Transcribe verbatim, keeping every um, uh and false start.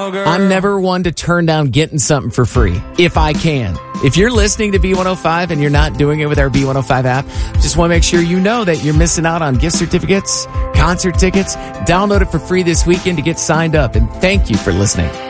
I'm never one to turn down getting something for free, if I can. If you're listening to B one oh five and you're not doing it with our B one oh five app, just want to make sure you know that you're missing out on gift certificates, concert tickets. Download it for free this weekend to get signed up. And thank you for listening.